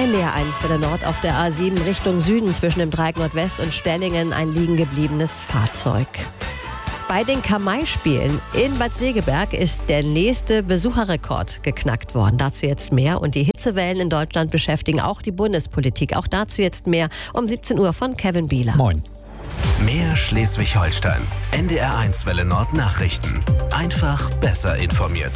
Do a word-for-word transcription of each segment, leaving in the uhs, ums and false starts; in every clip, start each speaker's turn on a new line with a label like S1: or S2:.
S1: N D R eins für der Nord auf der A sieben Richtung Süden zwischen dem Dreieck Nordwest und Stellingen ein liegen gebliebenes Fahrzeug. Bei den Kamai-Spielen in Bad Segeberg ist der nächste Besucherrekord geknackt worden. Dazu jetzt mehr. Und die Hitzewellen in Deutschland beschäftigen auch die Bundespolitik. Auch dazu jetzt mehr um siebzehn Uhr von Kevin Bieler.
S2: Moin.
S3: Mehr Schleswig-Holstein. N D R eins Welle Nord Nachrichten. Einfach besser informiert.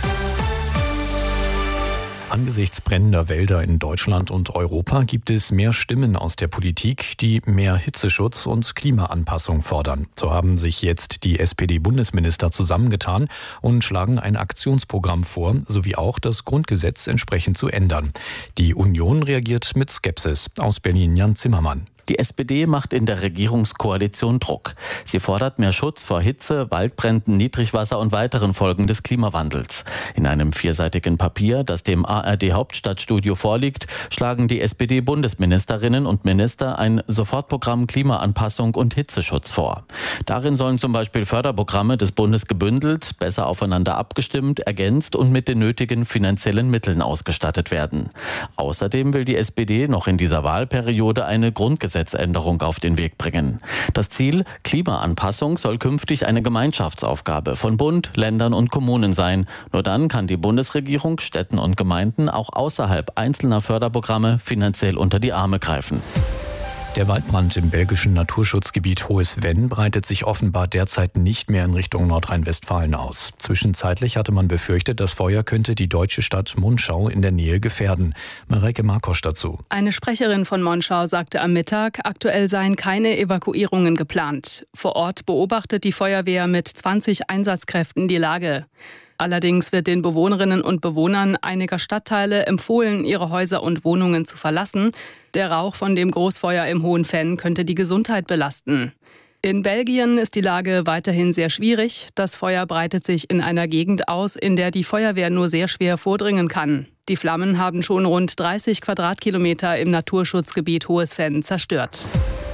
S2: Angesichts brennender Wälder in Deutschland und Europa gibt es mehr Stimmen aus der Politik, die mehr Hitzeschutz und Klimaanpassung fordern. So haben sich jetzt die S P D-Bundesminister zusammengetan und schlagen ein Aktionsprogramm vor, sowie auch das Grundgesetz entsprechend zu ändern. Die Union reagiert mit Skepsis. Aus Berlin Jan Zimmermann.
S4: Die S P D macht in der Regierungskoalition Druck. Sie fordert mehr Schutz vor Hitze, Waldbränden, Niedrigwasser und weiteren Folgen des Klimawandels. In einem vierseitigen Papier, das dem A R D-Hauptstadtstudio vorliegt, schlagen die S P D-Bundesministerinnen und Minister ein Sofortprogramm Klimaanpassung und Hitzeschutz vor. Darin sollen zum Beispiel Förderprogramme des Bundes gebündelt, besser aufeinander abgestimmt, ergänzt und mit den nötigen finanziellen Mitteln ausgestattet werden. Außerdem will die S P D noch in dieser Wahlperiode eine Grundgesetzgebung Gesetzänderung auf den Weg bringen. Das Ziel: Klimaanpassung soll künftig eine Gemeinschaftsaufgabe von Bund, Ländern und Kommunen sein. Nur dann kann die Bundesregierung Städten und Gemeinden auch außerhalb einzelner Förderprogramme finanziell unter die Arme greifen.
S2: Der Waldbrand im belgischen Naturschutzgebiet Hohes Venn breitet sich offenbar derzeit nicht mehr in Richtung Nordrhein-Westfalen aus. Zwischenzeitlich hatte man befürchtet, das Feuer könnte die deutsche Stadt Monschau in der Nähe gefährden. Mareike Markosch dazu.
S5: Eine Sprecherin von Monschau sagte am Mittag, aktuell seien keine Evakuierungen geplant. Vor Ort beobachtet die Feuerwehr mit zwanzig Einsatzkräften die Lage. Allerdings wird den Bewohnerinnen und Bewohnern einiger Stadtteile empfohlen, ihre Häuser und Wohnungen zu verlassen. Der Rauch von dem Großfeuer im Hohen Venn könnte die Gesundheit belasten. In Belgien ist die Lage weiterhin sehr schwierig. Das Feuer breitet sich in einer Gegend aus, in der die Feuerwehr nur sehr schwer vordringen kann. Die Flammen haben schon rund dreißig Quadratkilometer im Naturschutzgebiet Hohes Venn zerstört.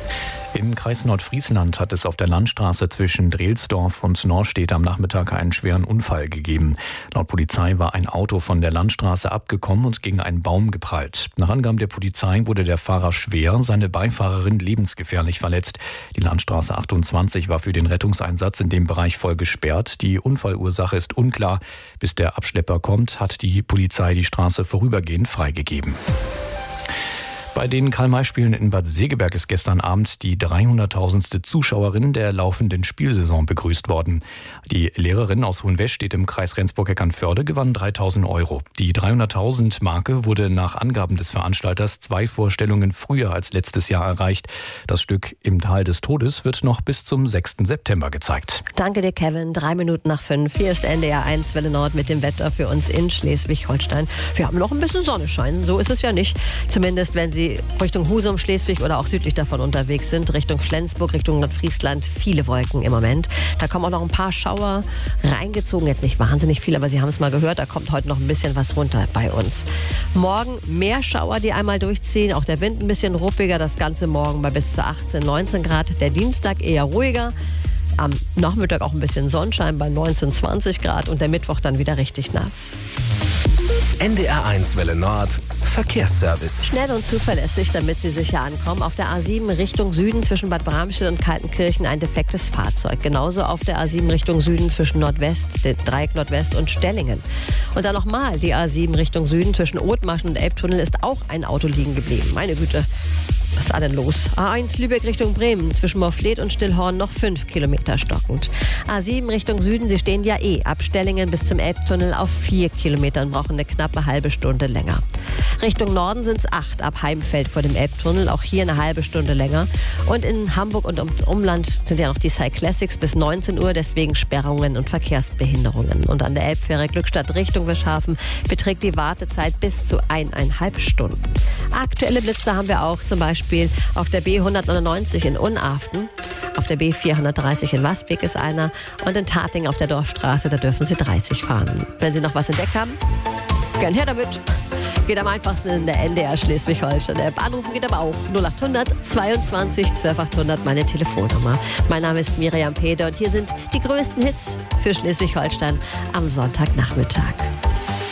S2: Im Kreis Nordfriesland hat es auf der Landstraße zwischen Drelsdorf und Norstedt am Nachmittag einen schweren Unfall gegeben. Laut Polizei war ein Auto von der Landstraße abgekommen und gegen einen Baum geprallt. Nach Angaben der Polizei wurde der Fahrer schwer, seine Beifahrerin lebensgefährlich verletzt. Die Landstraße achtundzwanzig war für den Rettungseinsatz in dem Bereich voll gesperrt. Die Unfallursache ist unklar. Bis der Abschlepper kommt, hat die Polizei die Straße vorübergehend freigegeben. Bei den Karl-May-Spielen in Bad Segeberg ist gestern Abend die dreihunderttausendste Zuschauerin der laufenden Spielsaison begrüßt worden. Die Lehrerin aus Hohenwestedt im Kreis Rendsburg-Eckernförde gewann dreitausend Euro. Die dreihunderttausend-Marke wurde nach Angaben des Veranstalters zwei Vorstellungen früher als letztes Jahr erreicht. Das Stück Im Tal des Todes wird noch bis zum sechsten September gezeigt.
S1: Danke dir, Kevin. Drei Minuten nach fünf. Hier ist N D R eins Welle Nord mit dem Wetter für uns in Schleswig-Holstein. Wir haben noch ein bisschen Sonnenschein. So ist es ja nicht. Zumindest, wenn Sie Richtung Husum, Schleswig oder auch südlich davon unterwegs sind, Richtung Flensburg, Richtung Nordfriesland, viele Wolken im Moment. Da kommen auch noch ein paar Schauer reingezogen, jetzt nicht wahnsinnig viel, aber Sie haben es mal gehört, da kommt heute noch ein bisschen was runter bei uns. Morgen mehr Schauer, die einmal durchziehen, auch der Wind ein bisschen ruppiger, das Ganze morgen bei bis zu achtzehn, neunzehn Grad, der Dienstag eher ruhiger. Am Nachmittag auch ein bisschen Sonnenschein bei neunzehn, zwanzig Grad und der Mittwoch dann wieder richtig nass.
S3: N D R eins Welle Nord Verkehrsservice.
S1: Schnell und zuverlässig, damit Sie sicher ankommen. Auf der A sieben Richtung Süden zwischen Bad Bramstedt und Kaltenkirchen ein defektes Fahrzeug. Genauso auf der A sieben Richtung Süden zwischen Nordwest, der Dreieck Nordwest und Stellingen. Und dann nochmal die A sieben Richtung Süden zwischen Othmarschen und Elbtunnel ist auch ein Auto liegen geblieben. Meine Güte. Was ist da denn los? A eins Lübeck Richtung Bremen, zwischen Morfleet und Stillhorn noch fünf Kilometer stockend. A sieben Richtung Süden, Sie stehen ja eh ab Stellingen bis zum Elbtunnel auf vier Kilometern, brauchen eine knappe halbe Stunde länger. Richtung Norden sind es acht ab Heimfeld vor dem Elbtunnel, auch hier eine halbe Stunde länger. Und in Hamburg und um Umland sind ja noch die Cyclassics bis neunzehn Uhr, deswegen Sperrungen und Verkehrsbehinderungen. Und an der Elbfähre Glückstadt Richtung Wischhafen beträgt die Wartezeit bis zu eineinhalb Stunden. Aktuelle Blitze haben wir auch zum Beispiel auf der B hundertneunundneunzig in Unaften, auf der B vierhundertdreißig in Wasbeck ist einer und in Tating auf der Dorfstraße, da dürfen Sie dreißig fahren. Wenn Sie noch was entdeckt haben, gern her damit. Geht am einfachsten in der N D R Schleswig-Holstein-App. Anrufen geht aber auch null achthundert zweiundzwanzig zwölf achthundert, meine Telefonnummer. Mein Name ist Miriam Peder und hier sind die größten Hits für Schleswig-Holstein am Sonntagnachmittag.